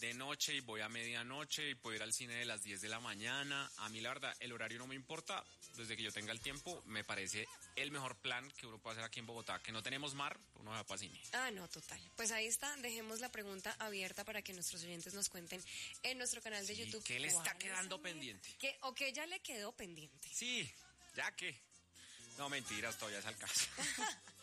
de noche y voy a medianoche y puedo ir al cine de las 10 de la mañana. A mí la verdad el horario no me importa, desde que yo tenga el tiempo me parece el mejor plan que uno puede hacer aquí en Bogotá, que no tenemos mar, uno va para cine. Ah, no, total. Pues ahí está, dejemos la pregunta abierta para que nuestros oyentes nos cuenten en nuestro canal de YouTube. ¿Qué le está quedando pendiente? O que ya le quedó pendiente. Sí, ya que. No, mentiras, todavía es al caso.